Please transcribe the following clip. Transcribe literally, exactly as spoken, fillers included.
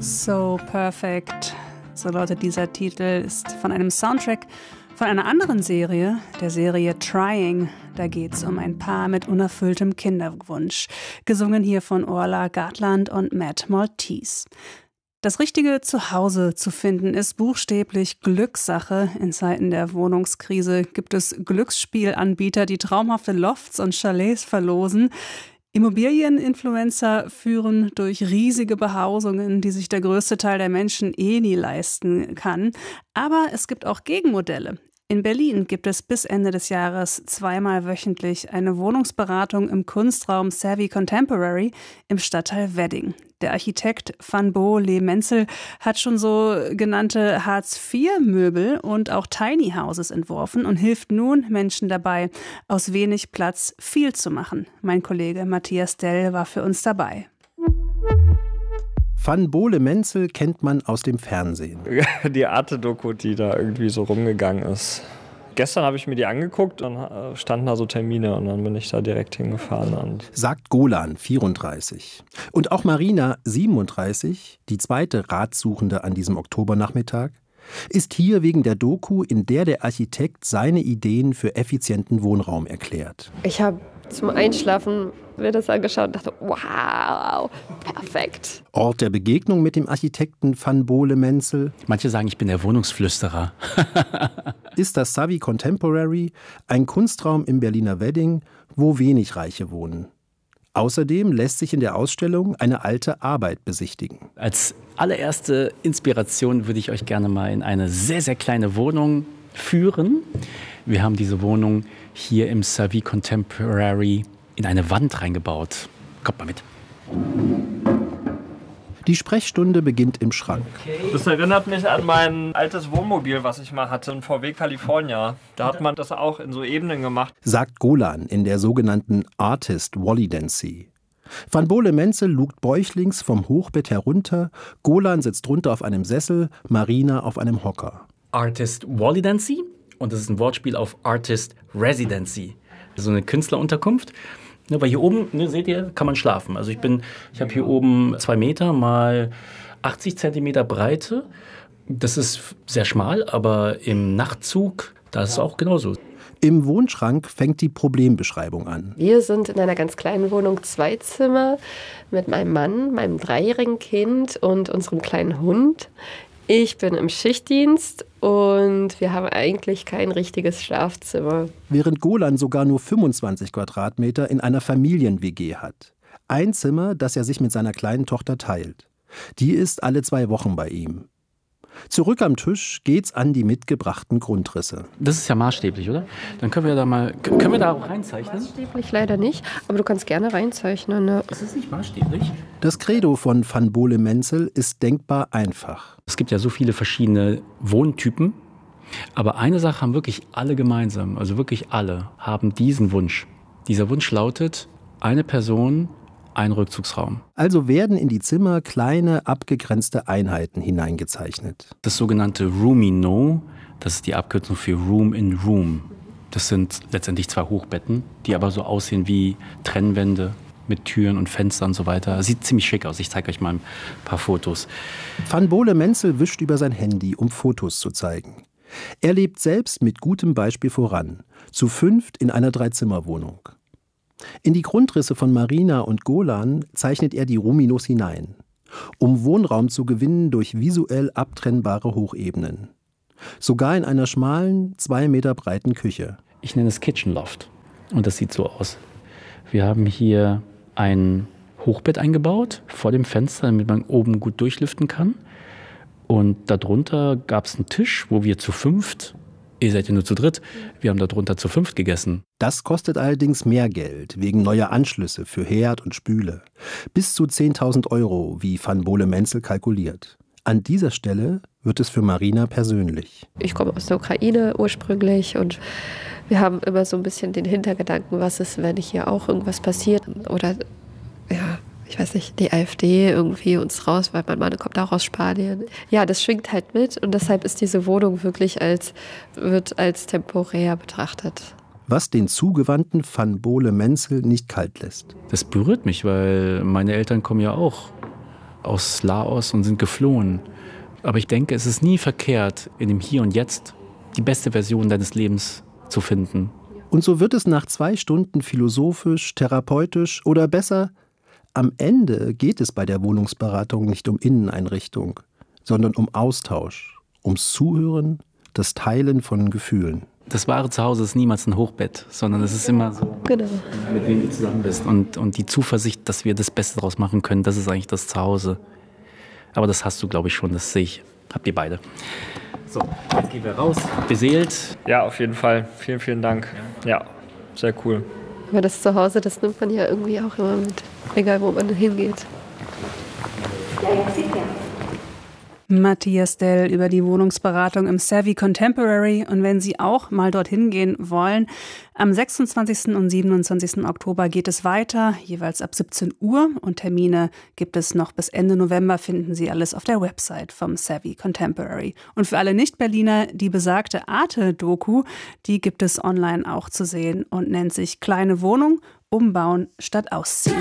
So Perfect, so lautet dieser Titel, ist von einem Soundtrack von einer anderen Serie, der Serie Trying. Da geht es um ein Paar mit unerfülltem Kinderwunsch. Gesungen hier von Orla Gartland und Matt Maltese. Das richtige Zuhause zu finden ist buchstäblich Glückssache. In Zeiten der Wohnungskrise gibt es Glücksspielanbieter, die traumhafte Lofts und Chalets verlosen. Immobilieninfluencer führen durch riesige Behausungen, die sich der größte Teil der Menschen eh nie leisten kann. Aber es gibt auch Gegenmodelle. In Berlin gibt es bis Ende des Jahres zweimal wöchentlich eine Wohnungsberatung im Kunstraum Savvy Contemporary im Stadtteil Wedding. Der Architekt Van Bo Le Menzel hat schon so genannte Hartz vier Möbel und auch Tiny Houses entworfen und hilft nun Menschen dabei, aus wenig Platz viel zu machen. Mein Kollege Matthias Dell war für uns dabei. Van Bo Le Menzel kennt man aus dem Fernsehen. Die Arte-Doku, die da irgendwie so rumgegangen ist. Gestern habe ich mir die angeguckt und standen da so Termine und dann bin ich da direkt hingefahren. Und Sagt Golan, vierunddreißig. Und auch Marina, siebenunddreißig, die zweite Ratsuchende an diesem Oktobernachmittag, ist hier wegen der Doku, in der der Architekt seine Ideen für effizienten Wohnraum erklärt. Ich habe zum Einschlafen mir das angeschaut und dachte, wow, perfekt. Ort der Begegnung mit dem Architekten Van Bo Le Menzel. Manche sagen, ich bin der Wohnungsflüsterer. Ist das Savvy Contemporary, ein Kunstraum im Berliner Wedding, wo wenig Reiche wohnen. Außerdem lässt sich in der Ausstellung eine alte Arbeit besichtigen. Als allererste Inspiration würde ich euch gerne mal in eine sehr, sehr kleine Wohnung führen. Wir haben diese Wohnung hier im Savvy Contemporary in eine Wand reingebaut. Kommt mal mit. Die Sprechstunde beginnt im Schrank. Das erinnert mich an mein altes Wohnmobil, was ich mal hatte, ein V W California. Da hat man das auch in so Ebenen gemacht. Sagt Golan in der sogenannten Artist Wallidancy. Van Bo Le Menzel lugt bäuchlings vom Hochbett herunter. Golan sitzt drunter auf einem Sessel, Marina auf einem Hocker. Artist Wallidancy und das ist ein Wortspiel auf Artist Residency. So eine Künstlerunterkunft. Ne, weil hier oben, ne, seht ihr, kann man schlafen. Also ich bin, ich habe hier oben zwei Meter mal achtzig Zentimeter Breite. Das ist sehr schmal, aber im Nachtzug, da ist es auch genauso. Im Wohnschrank fängt die Problembeschreibung an. Wir sind in einer ganz kleinen Wohnung, zwei Zimmer, mit meinem Mann, meinem dreijährigen Kind und unserem kleinen Hund. Ich bin im Schichtdienst und wir haben eigentlich kein richtiges Schlafzimmer. Während Golan sogar nur fünfundzwanzig Quadratmeter in einer Familien-W G hat. Ein Zimmer, das er sich mit seiner kleinen Tochter teilt. Die ist alle zwei Wochen bei ihm. Zurück am Tisch geht's an die mitgebrachten Grundrisse. Das ist ja maßstäblich, oder? Dann können wir da mal, können wir da auch reinzeichnen? Maßstäblich leider nicht, aber du kannst gerne reinzeichnen. Ne? Ist das nicht maßstäblich? Das Credo von Van Bo Le Menzel ist denkbar einfach. Es gibt ja so viele verschiedene Wohntypen, aber eine Sache haben wirklich alle gemeinsam, also wirklich alle, haben diesen Wunsch. Dieser Wunsch lautet, eine Person, ein Rückzugsraum. Also werden in die Zimmer kleine, abgegrenzte Einheiten hineingezeichnet. Das sogenannte Roomino, das ist die Abkürzung für Room in Room. Das sind letztendlich zwei Hochbetten, die aber so aussehen wie Trennwände mit Türen und Fenstern und so weiter. Sieht ziemlich schick aus. Ich zeige euch mal ein paar Fotos. Van Bo Le Menzel wischt über sein Handy, um Fotos zu zeigen. Er lebt selbst mit gutem Beispiel voran. Zu fünft in einer Dreizimmerwohnung. In die Grundrisse von Marina und Golan zeichnet er die Roominos hinein, um Wohnraum zu gewinnen durch visuell abtrennbare Hochebenen. Sogar in einer schmalen, zwei Meter breiten Küche. Ich nenne es Kitchen Loft und das sieht so aus. Wir haben hier ein Hochbett eingebaut vor dem Fenster, damit man oben gut durchlüften kann. Und darunter gab es einen Tisch, wo wir zu fünft, ihr seid ja nur zu dritt, wir haben darunter zu fünft gegessen. Das kostet allerdings mehr Geld, wegen neuer Anschlüsse für Herd und Spüle. Bis zu zehntausend Euro, wie Van Bo Le Menzel kalkuliert. An dieser Stelle wird es für Marina persönlich. Ich komme aus der Ukraine ursprünglich und wir haben immer so ein bisschen den Hintergedanken, was ist, wenn hier auch irgendwas passiert oder ja, ich weiß nicht, die AfD irgendwie uns raus, weil mein Mann kommt auch aus Spanien. Ja, das schwingt halt mit und deshalb ist diese Wohnung wirklich als, wird als temporär betrachtet. Was den zugewandten Van Bo Le Menzel nicht kalt lässt. Das berührt mich, weil meine Eltern kommen ja auch aus Laos und sind geflohen. Aber ich denke, es ist nie verkehrt, in dem Hier und Jetzt die beste Version deines Lebens zu finden. Und so wird es nach zwei Stunden philosophisch, therapeutisch oder besser, am Ende geht es bei der Wohnungsberatung nicht um Inneneinrichtung, sondern um Austausch, ums Zuhören, das Teilen von Gefühlen. Das wahre Zuhause ist niemals ein Hochbett, sondern es ist immer so, Genau. mit wem du zusammen bist. Und, und die Zuversicht, dass wir das Beste daraus machen können, das ist eigentlich das Zuhause. Aber das hast du, glaube ich, schon, das sehe ich. Habt ihr beide. So, jetzt gehen wir raus. Beseelt. Ja, auf jeden Fall. Vielen, vielen Dank. Ja, sehr cool. Aber das Zuhause, das nimmt man ja irgendwie auch immer mit, egal wo man hingeht. Matthias Dell über die Wohnungsberatung im Savvy Contemporary. Und wenn Sie auch mal dorthin gehen wollen, am sechsundzwanzigsten und siebenundzwanzigsten Oktober geht es weiter, jeweils ab siebzehn Uhr. Und Termine gibt es noch bis Ende November, finden Sie alles auf der Website vom Savvy Contemporary. Und für alle Nicht-Berliner, die besagte Arte-Doku, die gibt es online auch zu sehen und nennt sich Kleine Wohnung, Umbauen statt Ausziehen.